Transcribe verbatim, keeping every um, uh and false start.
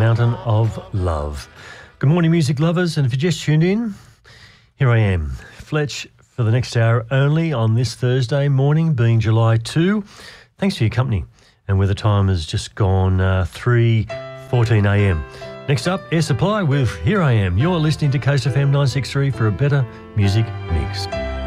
Mountain of Love. Good morning, music lovers, and if you just tuned in, here I am, Fletch, for the next hour only on this Thursday morning, being July second. Thanks for your company, and where the time has just gone uh, three fourteen a m. Next up, Air Supply with Here I Am. You're listening to Coast F M nine six three for a better music mix.